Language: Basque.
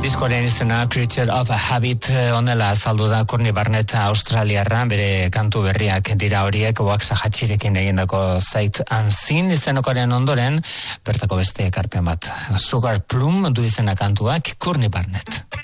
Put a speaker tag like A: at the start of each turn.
A: Diskoaren izena Creature of a Habit, honela azaldu da Courtney Barnett Australiarra, bere kantu berriak dira horiek, Waxahachierekin egindako Sight Unseen izenokaren ondoren, bertako beste ekarpen bat. Sugar Plum du izena kantuak, Courtney Barnett.